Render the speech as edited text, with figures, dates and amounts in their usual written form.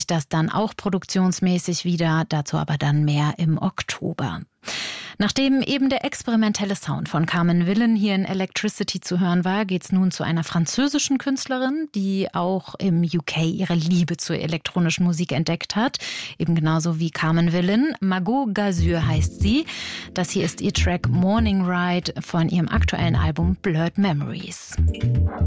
sich das dann auch produktionsmäßig wieder, dazu aber dann mehr im Oktober. Nachdem eben der experimentelle Sound von Carmen Willen hier in Electricity zu hören war, geht's nun zu einer französischen Künstlerin, die auch im UK ihre Liebe zur elektronischen Musik entdeckt hat. Eben genauso wie Carmen Willen. Margot Gazur heißt sie. Das hier ist ihr Track Morning Ride von ihrem aktuellen Album Blurred Memories.